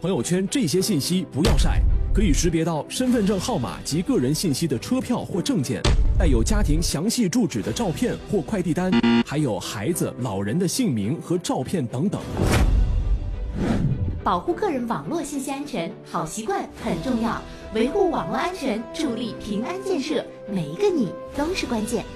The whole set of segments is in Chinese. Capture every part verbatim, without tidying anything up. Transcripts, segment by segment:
朋友圈这些信息不要晒。可以识别到身份证号码及个人信息的车票或证件，带有家庭详细住址的照片或快递单，还有孩子、老人的姓名和照片等等。 保护个人网络信息安全，好习惯很重要。维护网络安全，助力平安建设，每一个你都是关键。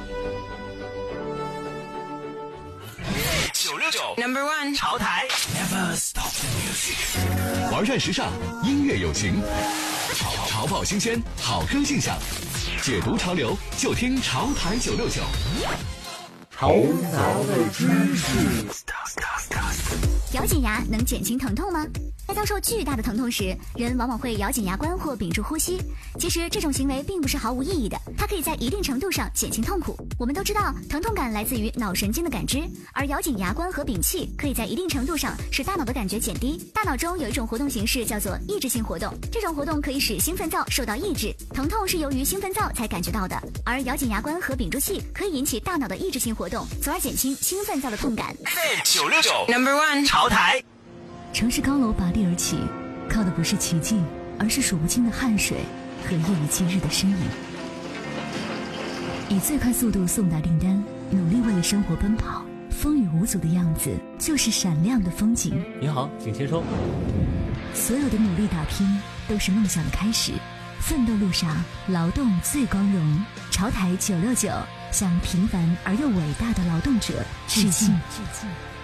九六九 Number One 潮台 Never Stop the Music， 玩转时尚，音乐有情，潮潮爆新鲜，好歌印象，解读潮流，就听潮台九六九。 潮潮的知识。 咬紧牙能减轻疼痛吗？在遭受巨大的疼痛时，人往往会咬紧牙关或屏住呼吸。其实这种行为并不是毫无意义的，它可以在一定程度上减轻痛苦。我们都知道，疼痛感来自于脑神经的感知，而咬紧牙关和屏气可以在一定程度上使大脑的感觉减低。大脑中有一种活动形式叫做抑制性活动，这种活动可以使兴奋灶受到抑制。疼痛是由于兴奋灶才感觉到的，而咬紧牙关和屏住气可以引起大脑的抑制性活动，从而减轻兴奋灶的痛感。 九六九 Number One 潮台。 城市高楼拔地而起，靠的不是奇迹，而是数不清的汗水和夜以继日的身影。以最快速度送达订单，努力为了生活奔跑，风雨无阻的样子就是闪亮的风景。 您好，请签收。 所有的努力打拼都是梦想的开始，奋斗路上劳动最光荣。潮台九六九向平凡而又伟大的劳动者致敬。致敬。